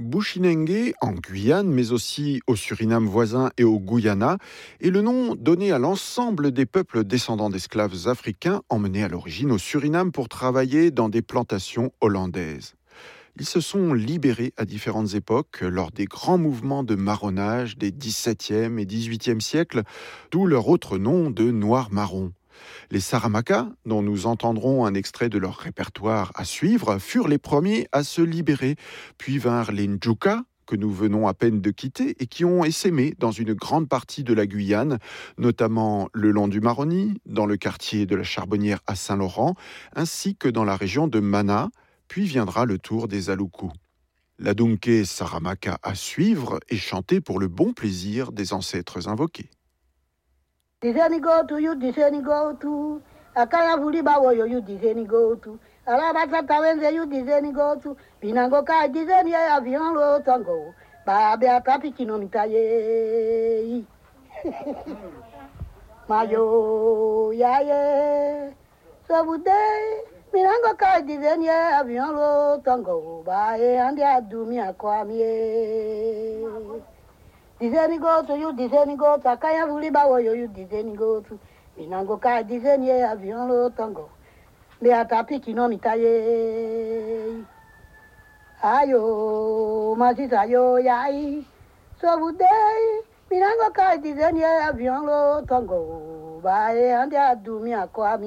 Bushinengue, en Guyane, mais aussi au Suriname voisin et au Guyana, est le nom donné à l'ensemble des peuples descendants d'esclaves africains emmenés à l'origine au Suriname pour travailler dans des plantations hollandaises. Ils se sont libérés à différentes époques lors des grands mouvements de marronnage des XVIIe et XVIIIe siècles, d'où leur autre nom de Noirs-Marrons. Les Saramacas, dont nous entendrons un extrait de leur répertoire à suivre, furent les premiers à se libérer, puis vinrent les Njuka, que nous venons à peine de quitter et qui ont essaimé dans une grande partie de la Guyane, notamment le long du Maroni, dans le quartier de la Charbonnière à Saint-Laurent, ainsi que dans la région de Mana, puis viendra le tour des Aloukou. La Dunke Saramaka à suivre est chantée pour le bon plaisir des ancêtres invoqués. Diseni go to you, diseni go to. Akaya vuli bawo yo you diseni go to. Alabata tawenze you diseni go to. Binango ka diseni ya avion lo tango. Ba be atapi kino mitaye. Mayo ya ye. So bude binango ka diseni ya avion lo tango. Ba e andi adumi akwami. Diseni go to you, diseni go to. Akaya vuli bawo yo you diseni go to. Binango ka diseni ya avion lo tango. Be atapi kino mitaye. Ayo, masisa yo yai. So bude binango ka diseni ya avion lo tango. Ba e andi adumi akwami.